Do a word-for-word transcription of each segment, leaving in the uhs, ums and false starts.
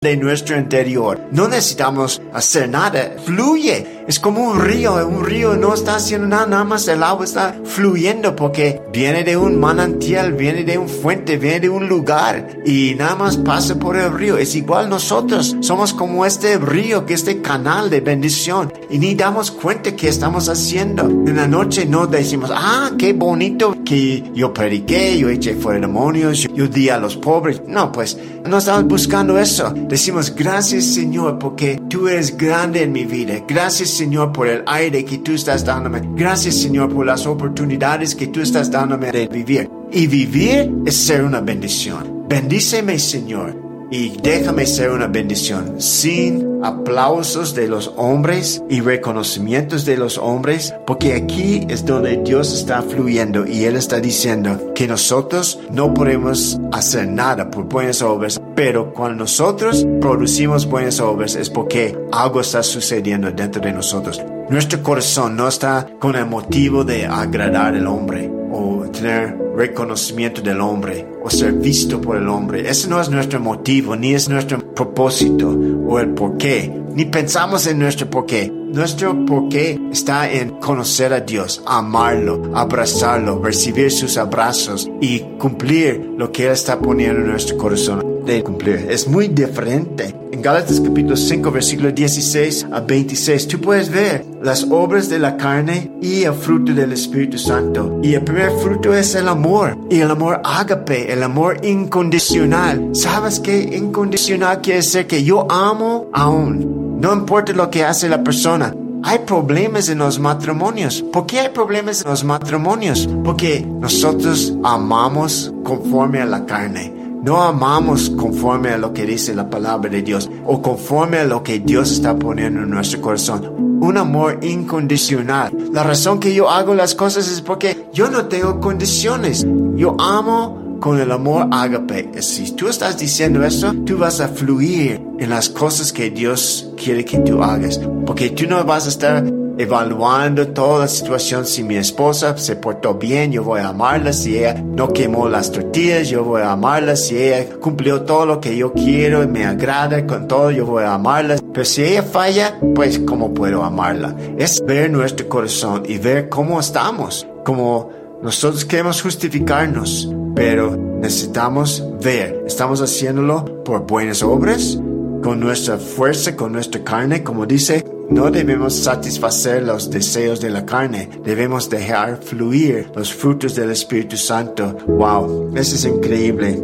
de nuestro interior. No necesitamos hacer nada. Fluye. Es como un río. Un río no está haciendo nada. Nada más el agua está fluyendo porque viene de un manantial, viene de un fuente, viene de un lugar y nada más pasa por el río. Es igual nosotros. Somos como este río, que este canal de bendición y ni damos cuenta que estamos haciendo. En la noche no decimos, ah, qué bonito que yo prediqué, yo eché fuera demonios, yo, yo di a los pobres. No, pues no estamos buscando eso. Decimos, gracias Señor porque tú eres grande en mi vida. Gracias Señor por el aire que tú estás dándome. Gracias Señor por las oportunidades que tú estás dándome de vivir. Y vivir es ser una bendición. Bendíceme Señor y déjame ser una bendición sin aplausos de los hombres y reconocimientos de los hombres, porque aquí es donde Dios está fluyendo y Él está diciendo que nosotros no podemos hacer nada por buenas obras, pero cuando nosotros producimos buenas obras es porque algo está sucediendo dentro de nosotros. Nuestro corazón no está con el motivo de agradar al hombre o tener reconocimiento del hombre o ser visto por el hombre. Ese no es nuestro motivo, ni es nuestro propósito o el porqué. Ni pensamos en nuestro porqué. Nuestro porqué está en conocer a Dios, amarlo, abrazarlo, recibir sus abrazos y cumplir lo que Él está poniendo en nuestro corazón de cumplir. Es muy diferente. En Gálatas capítulo cinco, versículos dieciséis a veintiséis, tú puedes ver las obras de la carne y el fruto del Espíritu Santo. Y el primer fruto es el amor. Y el amor ágape, el amor incondicional. ¿Sabes qué incondicional quiere decir? Que yo amo aún. No importa lo que hace la persona. Hay problemas en los matrimonios. ¿Por qué hay problemas en los matrimonios? Porque nosotros amamos conforme a la carne. No amamos conforme a lo que dice la palabra de Dios o conforme a lo que Dios está poniendo en nuestro corazón. Un amor incondicional. La razón que yo hago las cosas es porque yo no tengo condiciones. Yo amo con el amor ágape. Si tú estás diciendo eso, tú vas a fluir en las cosas que Dios quiere que tú hagas. Porque tú no vas a estar evaluando toda la situación. Si mi esposa se portó bien, yo voy a amarla. Si ella no quemó las tortillas, yo voy a amarla. Si ella cumplió todo lo que yo quiero y me agrada con todo, yo voy a amarla. Pero si ella falla, pues ¿cómo puedo amarla? Es ver nuestro corazón y ver cómo estamos. Como nosotros queremos justificarnos, pero necesitamos ver. ¿Estamos haciéndolo por buenas obras? Con nuestra fuerza, con nuestra carne, como dice. No debemos satisfacer los deseos de la carne. Debemos dejar fluir los frutos del Espíritu Santo. Wow, eso es increíble.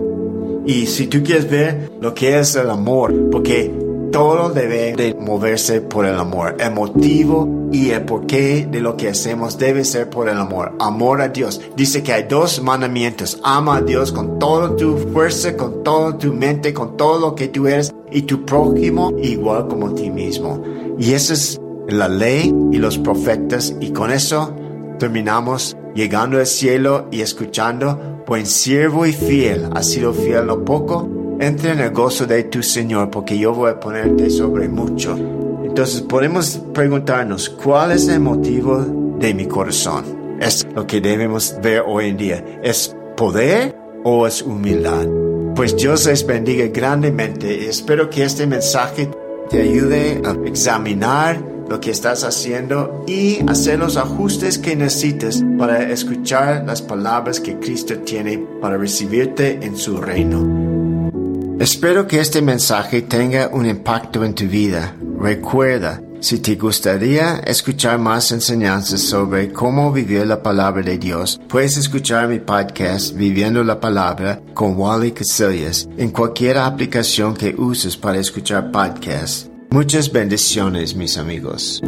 Y si tú quieres ver lo que es el amor, porque todo debe de moverse por el amor. El motivo y el porqué de lo que hacemos debe ser por el amor. Amor a Dios. Dice que hay dos mandamientos. Ama a Dios con toda tu fuerza, con toda tu mente, con todo lo que tú eres. Y tu prójimo igual como a ti mismo. Y esa es la ley y los profetas. Y con eso terminamos llegando al cielo y escuchando: buen siervo y fiel, has sido fiel en lo poco, entra en el gozo de tu Señor, porque yo voy a ponerte sobre mucho. Entonces podemos preguntarnos: ¿cuál es el motivo de mi corazón? Es lo que debemos ver hoy en día. ¿Es poder o es humildad? Pues Dios les bendiga grandemente. Espero que este mensaje te ayude a examinar lo que estás haciendo y hacer los ajustes que necesites para escuchar las palabras que Cristo tiene para recibirte en su reino. Espero que este mensaje tenga un impacto en tu vida. Recuerda, si te gustaría escuchar más enseñanzas sobre cómo vivir la palabra de Dios, puedes escuchar mi podcast Viviendo la Palabra con Wally Casillas en cualquier aplicación que uses para escuchar podcasts. Muchas bendiciones, mis amigos.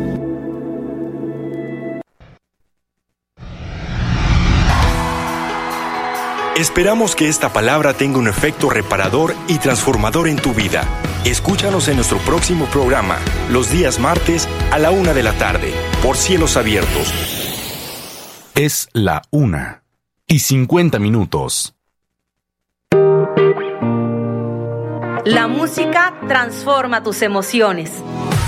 Esperamos que esta palabra tenga un efecto reparador y transformador en tu vida. Escúchanos en nuestro próximo programa, los días martes a la una de la tarde, por Cielos Abiertos. Es la una y cincuenta minutos. La música transforma tus emociones.